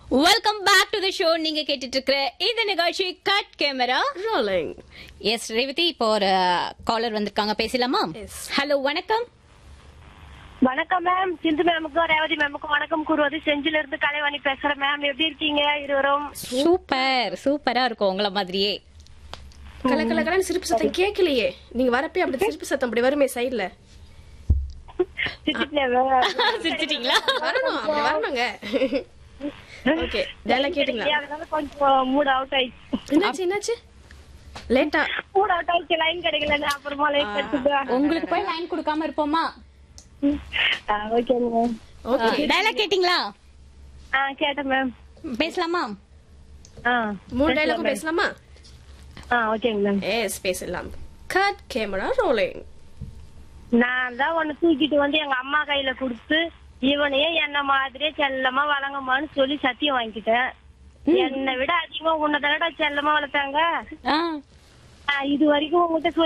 Welcome back to the show. நீங்க கேட்டுட்டு இருக்கிற இந்த நிகழ்ச்சி cut camera rolling. S Revathi, இப்போ ஒரு காலர் வந்திருக்காங்க, பேசலாமா? ஹலோ, வணக்கம். வணக்கம் மேம். சிந்து மேமுக்கும் ரேவதி மேமுக்கும் வணக்கம் கூறுவது செஞ்சில இருந்து கலைவாணி பேசுறேன் மேம். எப்படி இருக்கீங்க இருவரும்? சூப்பரா இருக்கும் உங்கள மாதிரியே. கலக்கலன்னு சிரிப்பு சத்தம் கேட்கலையே. நீங்க வரப்பே அப்படி சிரிப்பு சத்தம் அப்படி வருமே சைடுல. சிரிச்சிட்டீங்களா? வரணும், அப்படி வரணுங்க. ஓகே, டயலாக் கேட்டிங்களா? கொஞ்சம் மூட் அவுட் ஆயிடுச்சு. என்னாச்சு லேட்டா? மூட் அவுட் ஆயிடுச்சு, லைன் கிடைக்கல. அப்புறமா லைன் கிடைச்சது. உங்களுக்கு போய் லைன் கொடுக்காம இருப்போமா? Okay ma'am. ஓகே, டயலாக் கேட்டிங்களா? கேட்டேன் மேம். பேசலாமா? மூணு டயலாக்கும் பேசலாமா? ஓகேங்க மேம். எஸ், பேசலாம். Cut camera rolling. நான் தான் ஒன்னு தூக்கிட்டு வந்து எங்க அம்மா கையில கொடுத்து இவனையே என்ன மாதிரியே செல்லமா வழங்கம்மான்னு சொல்லி சத்தியம் வாங்கிக்கிட்டேன். என்னை விட அதிகமா உன்னை தானடா செல்லமா வளர்த்தாங்க. இது வரைக்கும் உங்ககிட்ட